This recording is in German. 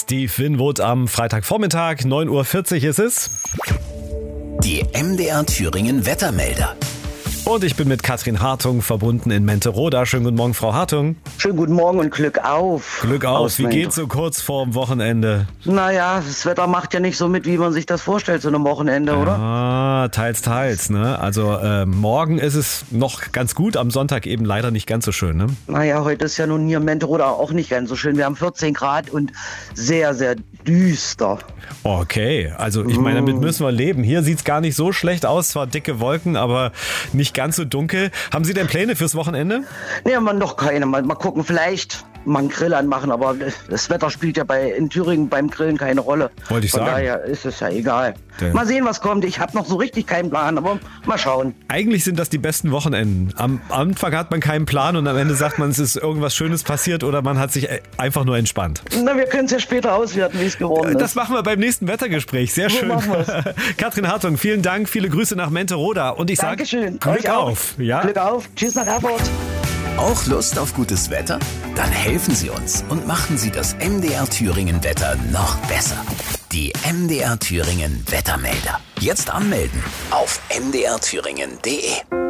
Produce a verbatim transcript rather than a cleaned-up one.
Steve Winwood am Freitagvormittag, neun Uhr vierzig ist es. Die M D R Thüringen Wettermelder. Und ich bin mit Katrin Hartung verbunden in Menteroda. Schönen guten Morgen, Frau Hartung. Schönen guten Morgen und Glück auf. Glück auf. Wie geht's so kurz vorm Wochenende? Naja, das Wetter macht ja nicht so mit, wie man sich das vorstellt, so einem Wochenende, oder? Ah, teils, teils, ne? Also äh, morgen ist es noch ganz gut, am Sonntag eben leider nicht ganz so schön, ne? Naja, heute ist ja nun hier in Menteroda auch nicht ganz so schön. Wir haben vierzehn Grad und sehr, sehr düster. Okay, also ich meine, damit müssen wir leben. Hier sieht's gar nicht so schlecht aus, zwar dicke Wolken, aber nicht ganz so dunkel. Haben Sie denn Pläne fürs Wochenende? Nee, man noch keine. Mal, mal gucken, vielleicht mal einen Grill anmachen, aber das Wetter spielt ja bei in Thüringen beim Grillen keine Rolle. Wollte ich Von sagen. daher ist es ja egal. Ja. Mal sehen, was kommt. Ich habe noch so richtig keinen Plan, aber mal schauen. Eigentlich sind das die besten Wochenenden. Am Anfang hat man keinen Plan und am Ende sagt man, es ist irgendwas Schönes passiert oder man hat sich einfach nur entspannt. Na, wir können es ja später auswerten, wie es geworden ist. Das machen wir beim nächsten Wettergespräch. Sehr schön. machen wir's. Katrin Hartung, vielen Dank. Viele Grüße nach Menteroda. Und ich sage Dankeschön. Glück Euch auch. auf. Ja? Glück auf. Tschüss nach Erfurt. Auch Lust auf gutes Wetter? Dann helfen Sie uns und machen Sie das M D R Thüringen Wetter noch besser. Die M D R Thüringen Wettermelder. Jetzt anmelden auf m d r thüringen punkt d e.